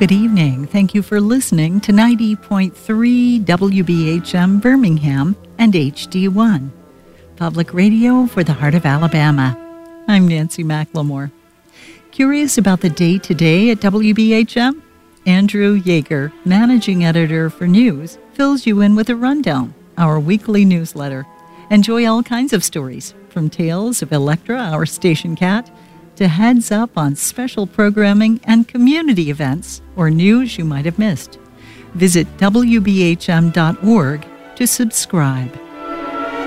good evening. Thank you for listening to 90.3 WBHM Birmingham and HD1, public radio for the heart of Alabama. I'm Nancy McLemore. Curious about the day-to-day at WBHM? Andrew Yeager, managing editor for news, fills you in with a rundown, our weekly newsletter. Enjoy all kinds of stories, from tales of Electra, our station cat, to heads up on special programming and community events or news you might have missed. Visit WBHM.org to subscribe.